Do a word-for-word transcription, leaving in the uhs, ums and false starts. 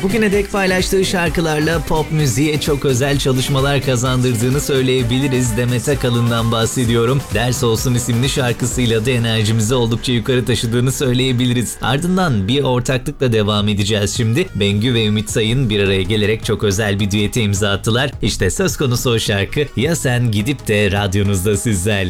Bugüne dek paylaştığı şarkılarla pop müziğe çok özel çalışmalar kazandırdığını söyleyebiliriz. Demet Akalın'dan bahsediyorum. Ders Olsun isimli şarkısıyla da enerjimizi oldukça yukarı taşıdığını söyleyebiliriz. Ardından bir ortaklıkla devam edeceğiz şimdi. Bengü ve Ümit Sayın bir araya gelerek çok özel bir düete imza attılar. İşte söz konusu o şarkı Ya Sen Gidip de radyonuzda sizlerle.